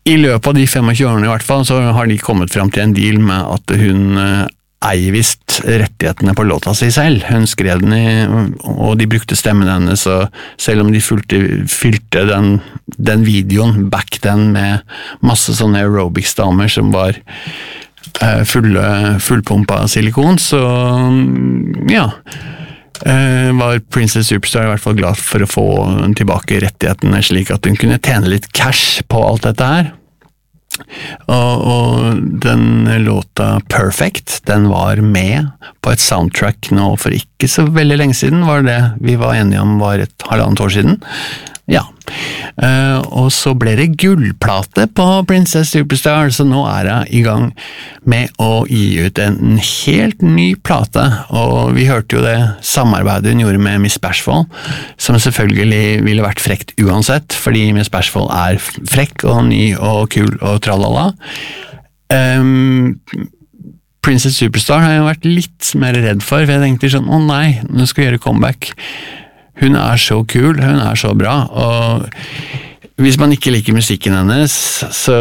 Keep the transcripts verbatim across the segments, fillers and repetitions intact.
I løpet av de tjuefem årene i hvert fall, så har de kommet frem til en deal med at hun eier visst rettighetene på låta si selv. Hun skrev den i, og de brukte stemmen hennes, så selv om de fylte, fylte den, den videoen back then med masse sånne aerobics-damer som var fulle, fullpumpa silikon, så ja, var Princess Superstar i hvert fall glad for å få tilbake rettighetene slik at hun kunne tjene litt cash på alt dette her. Og, og den låta Perfect, den var med på et soundtrack nå for ikke så veldig lenge siden, var det vi var enige om var et halvannet år siden. Ja, uh, og så ble det gullplate på Princess Superstar, så nå er jeg i gang med å gi ut en helt ny plate, og vi hørte jo det samarbeidet hun gjorde med Miss Bashful, som selvfølgelig ville vært frekt uansett, fordi Miss Bashful er frekk og ny og kul og tralala. Um, Princess Superstar har jeg vært litt mer redd for, for jeg tenkte sånn, å nei, nå skal jeg gjøre comeback. Hun er så kul, hun er så bra, og hvis man ikke liker musikken hennes, så,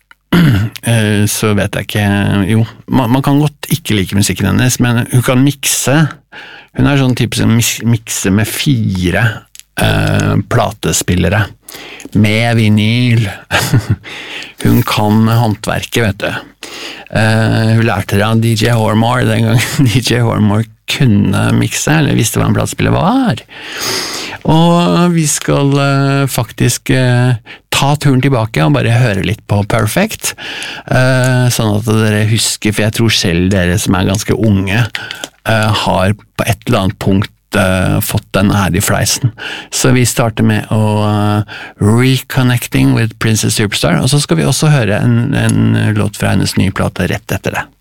så vet jeg ikke, jo, man, man kan godt ikke like musikken hennes, men hun kan mikse, hun er sånn type som mikse med fire eh, platespillere, med vinyl, hun kan håndverket, vet du. Uh, hun lærte det av D J Hormore den gangen D J Hormore kunne mikse, eller visste hva en platespiller var. Og vi skal uh, faktisk uh, ta turen tilbake og bare høre litt på Perfect, uh, sånn at dere husker, for jeg tror selv dere som er ganske unge uh, har på et eller annet punkt uh, fått den her i fleisen. Så vi starter med å uh, Reconnecting with Princess Superstar, og så skal vi også høre en, en låt fra hennes nye plate rett etter det.